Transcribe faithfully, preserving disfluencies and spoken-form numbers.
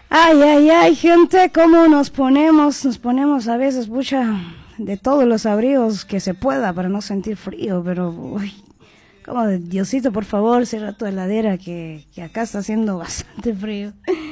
Ay, ay, ay, gente, cómo nos ponemos, nos ponemos a veces, pucha, de todos los abrigos que se pueda para no sentir frío, pero, uy, como Diosito, por favor, cierra tu heladera, que, que acá está haciendo bastante frío.